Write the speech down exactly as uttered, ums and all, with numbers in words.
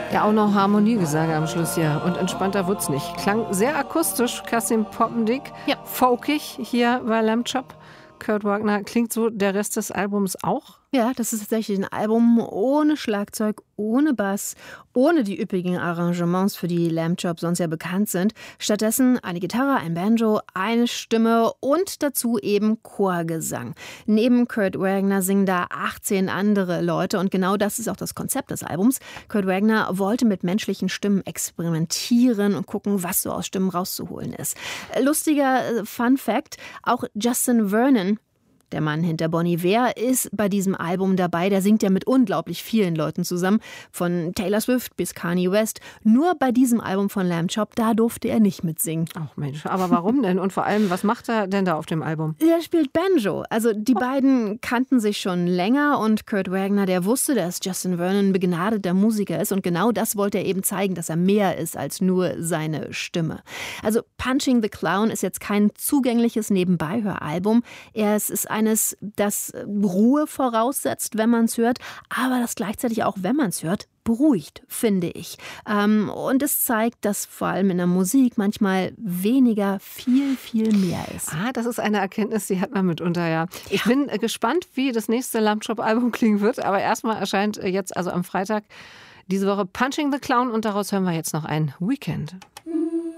Ja, auch noch Harmoniegesang am Schluss hier. Und entspannter wird's nicht. Klang sehr akustisch, Kerstin Poppendick. Ja. Folkig hier bei Lamb Chop. Kurt Wagner. Klingt so der Rest des Albums auch? Ja, das ist tatsächlich ein Album ohne Schlagzeug, ohne Bass, ohne die üppigen Arrangements, für die Lamb Chop sonst ja bekannt sind. Stattdessen eine Gitarre, ein Banjo, eine Stimme und dazu eben Chorgesang. Neben Kurt Wagner singen da achtzehn andere Leute und genau das ist auch das Konzept des Albums. Kurt Wagner wollte mit menschlichen Stimmen experimentieren und gucken, was so aus Stimmen rauszuholen ist. Lustiger Fun Fact, auch Justin Vernon, der Mann hinter Bon Iver, ist bei diesem Album dabei. Der singt ja mit unglaublich vielen Leuten zusammen, von Taylor Swift bis Kanye West. Nur bei diesem Album von Lamb Chop, da durfte er nicht mitsingen. Ach Mensch, aber warum denn? Und vor allem, was macht er denn da auf dem Album? Er spielt Banjo. Also die oh. beiden kannten sich schon länger und Kurt Wagner, der wusste, dass Justin Vernon ein begnadeter Musiker ist und genau das wollte er eben zeigen, dass er mehr ist als nur seine Stimme. Also Punching the Clown ist jetzt kein zugängliches Nebenbeihöralbum. Es ist ein eines, das Ruhe voraussetzt, wenn man es hört, aber das gleichzeitig auch, wenn man es hört, beruhigt, finde ich. Ähm, und es zeigt, dass vor allem in der Musik manchmal weniger viel, viel mehr ist. Ah, das ist eine Erkenntnis, die hat man mitunter, ja. Ich ja. bin gespannt, wie das nächste Lamb Chop-Album klingen wird, aber erstmal erscheint jetzt, also am Freitag, diese Woche Punching the Clown und daraus hören wir jetzt noch ein Weekend.